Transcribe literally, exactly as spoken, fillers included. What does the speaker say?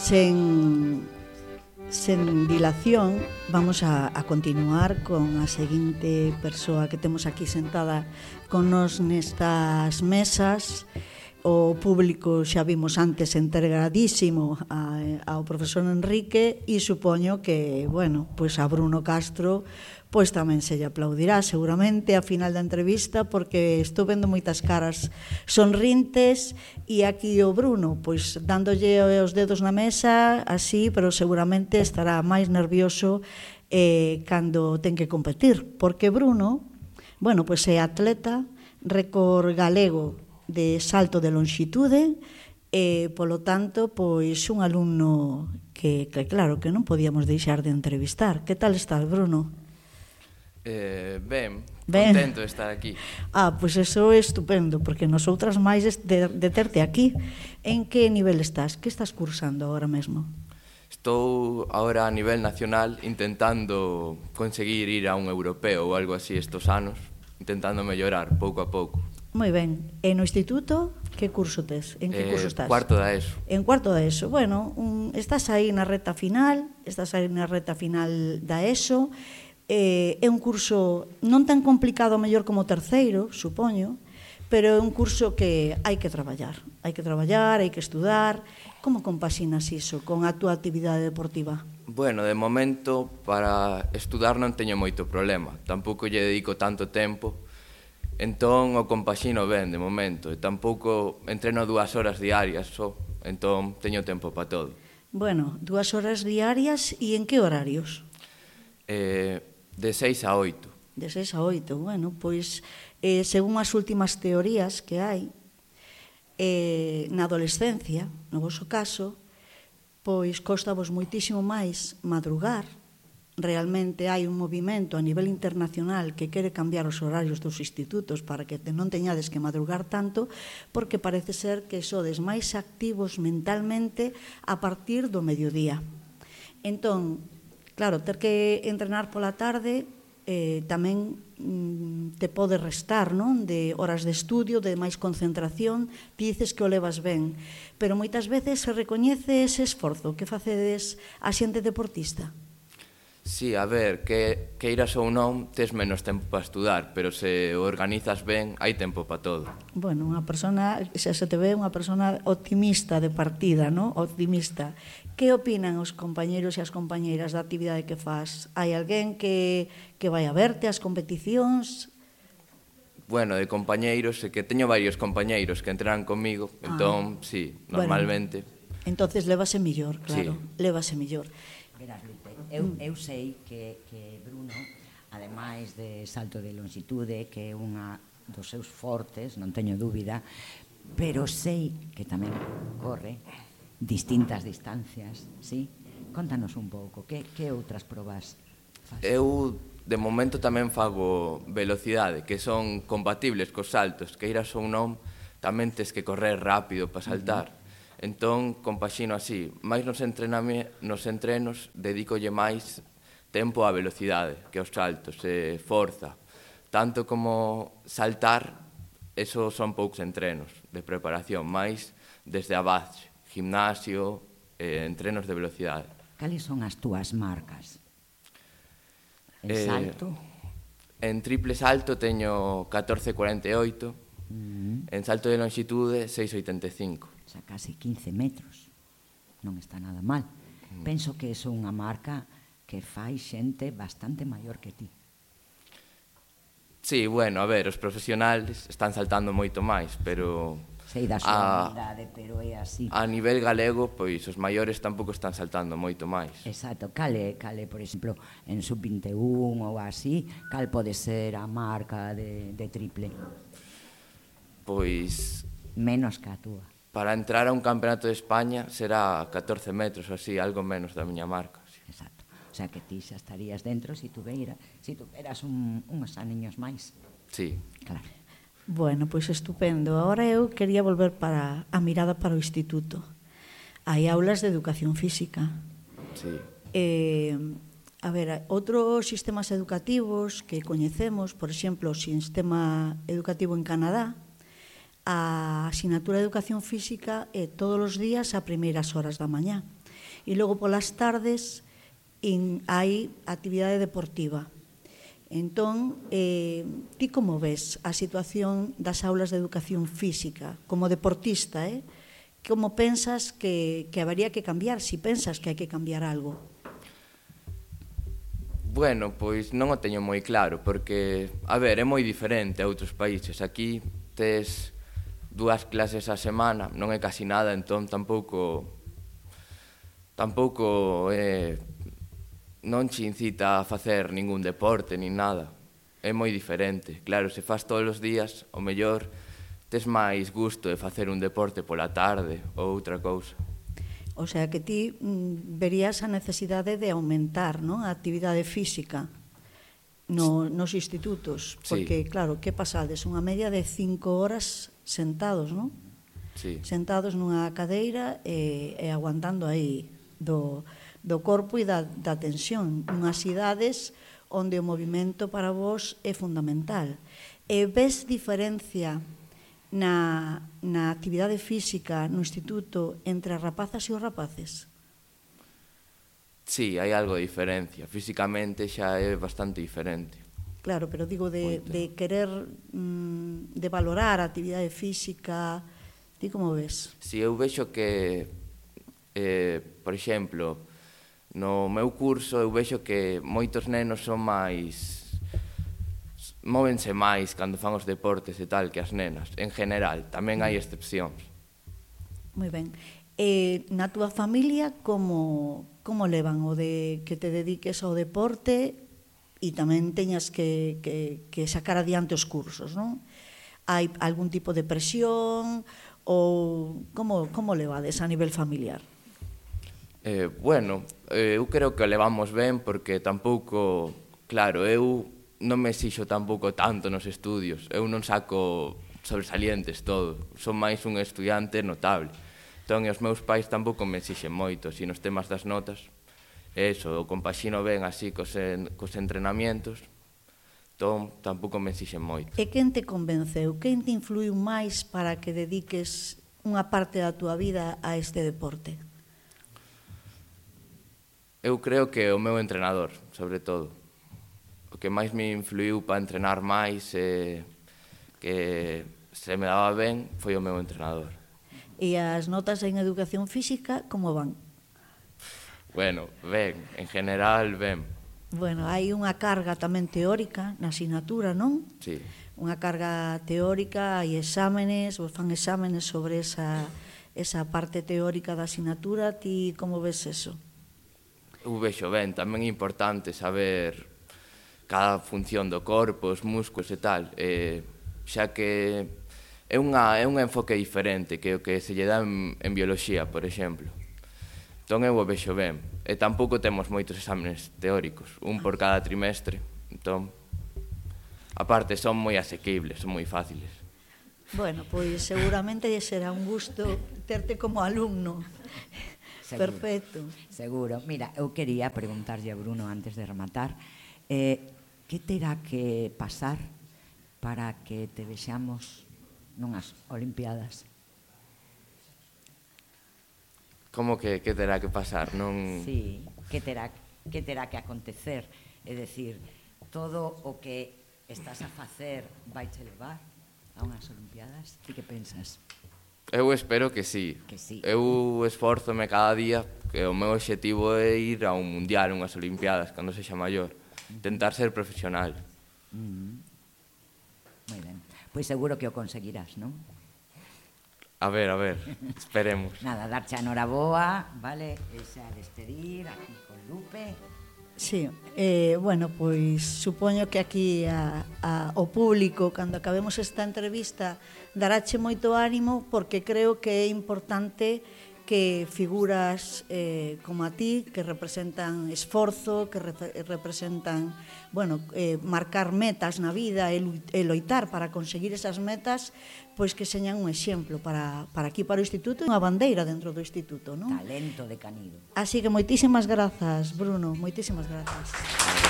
sen, sen dilación, vamos a, a continuar con a seguinte persoa que temos aquí sentada con nos nestas mesas. O público xa vimos antes entregadísimo a, ao profesor Enrique e supoño que, bueno, pois a Bruno Castro pois tamén se lle aplaudirá seguramente a final da entrevista, porque estou vendo moitas caras sonrintes e aquí o Bruno pois dándolle os dedos na mesa así, pero seguramente estará máis nervioso eh, cando ten que competir, porque Bruno, bueno, pois é atleta, récord galego de salto de longitude e, polo tanto, pois un alumno que, que claro, que non podíamos deixar de entrevistar. Que tal estás, Bruno? Eh, ben, ben, contento de estar aquí. Ah, pois eso é estupendo, porque nosotras máis de, de terte aquí. En que nivel estás? Que estás cursando agora mesmo? Estou agora a nivel nacional intentando conseguir ir a un europeo ou algo así estos anos, intentando mellorar pouco a pouco. Moi ben. E no instituto, que curso tes? En que eh, curso estás? Cuarto da ESO. En cuarto da ESO. Bueno, un, estás aí na reta final, estás aí na reta final da ESO. Eh, é un curso non tan complicado mellor como o terceiro, supoño, pero é un curso que hai que traballar. Hai que traballar, hai que estudar. Como compaxinas iso con a túa actividade deportiva? Bueno, de momento, para estudar non teño moito problema. Tampouco lle dedico tanto tempo. Entón, o compaxino ben, de momento. E tampouco entreno dúas horas diarias só. Entón, teño tempo para todo. Bueno, dúas horas diarias e en que horarios? Eh, de seis a oito. De seis a oito, bueno, pois, eh, según as últimas teorías que hai, eh, na adolescencia, no vosso caso, pois costavos moitísimo máis madrugar. Realmente hai un movimento a nivel internacional que quere cambiar os horarios dos institutos para que non teñades que madrugar tanto, porque parece ser que sodes máis activos mentalmente a partir do mediodía. Entón, claro, ter que entrenar pola tarde eh, tamén mm, te pode restar, non? De horas de estudio, de máis concentración, ti dices que o levas ben, pero moitas veces se recoñece ese esforzo que facedes a xente deportista. Sí, a ver, que, que iras ou non, tes menos tempo para estudar, pero se o organizas ben, hai tempo para todo. Bueno, unha persona, xa se te ve unha persona optimista de partida, non? Optimista. Que opinan os compañeros e as compañeiras da actividade que faz? Hai alguén que, que vai a verte as competicións? Bueno, de compañeiros, é que teño varios compañeiros que entrenan comigo, ah. entón, sí, normalmente. Bueno, entonces lévase millor, claro, sí. lévase millor. Verás, Lupe, eu, eu sei que, que Bruno, ademais de salto de longitude, que é unha dos seus fortes, non teño dúbida, pero sei que tamén corre distintas distancias, sí? Contanos un pouco, que, que outras probas faz? Eu, de momento, tamén fago velocidade, que son compatibles cos saltos, que iras ou non, tamén tes que correr rápido para saltar. Uh-huh. Entón, compaxino así, máis nos, nos entrenos dedícolle máis tempo á velocidade que aos saltos, e forza. Tanto como saltar, eso son poucos entrenos de preparación, máis desde a base, gimnasio, eh, entrenos de velocidade. Cales son as túas marcas? En eh, salto? En triple salto teño catorce cuarenta e oito, uh-huh. En salto de longitude seis oitenta e cinco. O sea, casi quince metros. Non está nada mal. Mm. Penso que é unha marca que fai xente bastante maior que ti. Sí, bueno, a ver, os profesionales están saltando moito máis, pero... Sei da súa habilidade, pero é así. A nivel galego, pois, os maiores tampouco están saltando moito máis. Exacto. Cale, cale, por exemplo, en sub vinte e un ou así, cal pode ser a marca de, de triple? Pois... Menos que a túa. Para entrar a un campeonato de España será catorce metros, así, algo menos da miña marca. Sí. Exacto. O sea, que ti xa estarías dentro se si tuveras si tuveras un, uns aniños máis. Sí. Claro. Bueno, pois estupendo. Ahora eu quería volver para a mirada para o instituto. Hai aulas de educación física. Sí. Eh, a ver, outros sistemas educativos que coñecemos, por exemplo, o sistema educativo en Canadá, a asignatura de educación física é todos os días a primeiras horas da mañá. E logo polas tardes in, hai actividade deportiva. Entón, eh, ti como ves a situación das aulas de educación física como deportista, eh? Como pensas que, que habería que cambiar, si pensas que hai que cambiar algo? Bueno, pois non o teño moi claro, porque, a ver, é moi diferente a outros países. Aquí tes dúas clases a semana, non é casi nada, entón tampouco tampouco é, non che incita a facer ningún deporte, nin nada. É moi diferente. Claro, se faz todos os días, o mellor tes máis gusto de facer un deporte pola tarde ou outra cousa. O sea, que ti mm, verías a necesidade de aumentar, non, a actividade física no, nos institutos, porque, sí. Claro, que pasades? Unha media de cinco horas sentados, non? Sí. Sentados nunha cadeira e, e aguantando aí do, do corpo e da, da tensión, nunhas idades onde o movimento para vos é fundamental. E ves diferencia na, na actividade física no instituto entre as rapazas e os rapaces? Sí, hai algo de diferencia. Físicamente xa é bastante diferente. Claro, pero digo de, de querer, mm, de valorar a actividade física, ti como ves? Si, eu vexo que, eh, por exemplo, no meu curso eu vexo que moitos nenos son máis, móvense máis cando fan os deportes e tal que as nenas, en general, tamén hai excepcións. Moi ben. E na túa familia como, como levan o de que te dediques ao deporte e tamén teñas que, que, que sacar adiante os cursos, non? Hai algún tipo de presión ou como, como levades a nivel familiar? Eh, bueno, eh, eu creo que o levamos ben porque tampouco, claro, eu non me exixo tampouco tanto nos estudios, eu non saco sobresalientes todo, son máis un estudiante notable. Entón, os meus pais tampouco me exixen moito, si nos temas das notas, eso, o compaxino ben así cos, en, cos entrenamientos, entón tampouco me exixen moito. E quen te convenceu, quen te influiu máis para que dediques unha parte da túa vida a este deporte? Eu creo que o meu entrenador, sobre todo. O que máis me influiu para entrenar máis e que se me daba ben foi o meu entrenador. E as notas en educación física, como van? Bueno, ben, en general, ben. Bueno, hai unha carga tamén teórica na asignatura, non? Sí. Unha carga teórica, hai exámenes, vos fan exámenes sobre esa, esa parte teórica da asignatura. Ti como ves eso? Eu vexo ben, tamén é importante saber cada función do corpo, os músculos e tal, e, xa que é, unha, é un enfoque diferente que o que se lle dá en, en bioloxía, por exemplo. Entón eu o vexo ben. E tampouco temos moitos exámenes teóricos, un por cada trimestre, entón, aparte, son moi asequibles, son moi fáciles. Bueno, pois seguramente será un gusto terte como alumno. Seguro, perfecto. Seguro. Mira, eu quería preguntarlle a Bruno antes de rematar, eh, que terá que pasar para que te vexamos nunhas Olimpiadas? Como que, que terá que pasar? Non... Sí, que terá, que terá que acontecer? É dicir, todo o que estás a facer vai te levar a unhas Olimpiadas? Ti que pensas? Eu espero que sí. Que sí. Eu esforzome cada día, que o meu obxectivo é ir a un mundial, unhas Olimpiadas, cando sexa maior. Intentar ser profesional. Mm-hmm. Moi ben. Pois seguro que o conseguirás, non? A ver, a ver, esperemos. Nada, darche a noraboa, vale? E xa despedir aquí con Lupe. Sí, eh, bueno, pois supoño que aquí a, a, o público, cando acabemos esta entrevista, darache moito ánimo, porque creo que é importante que figuras eh, como a ti, que representan esforzo, que re representan, bueno, eh, marcar metas na vida e, e loitar para conseguir esas metas, pois que señan un exemplo para, para aquí, para o Instituto, e unha bandeira dentro do Instituto, non? Talento de Canido. Así que moitísimas grazas, Bruno, moitísimas grazas.